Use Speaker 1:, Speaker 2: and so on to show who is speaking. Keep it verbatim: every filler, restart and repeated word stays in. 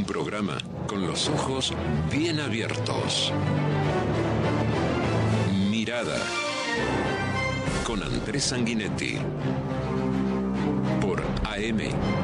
Speaker 1: Un programa con los ojos bien abiertos. Mirada con Andrés Sanguinetti por A M